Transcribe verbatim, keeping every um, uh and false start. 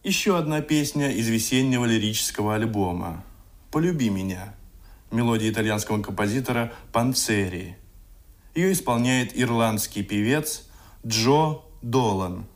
Еще одна песня из весеннего лирического альбома «Полюби меня», мелодия итальянского композитора Панцери. Ее исполняет ирландский певец Джо Долан.